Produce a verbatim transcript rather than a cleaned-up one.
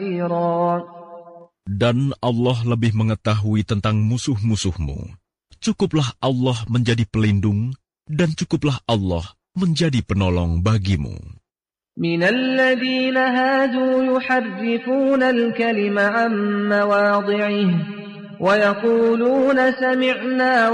Dan Allah lebih mengetahui tentang musuh-musuhmu. Cukuplah Allah menjadi pelindung, dan cukuplah Allah menjadi penolong bagimu. من الذين هادوا يحرفون الكلم عن مواضعه ويقولون سمعنا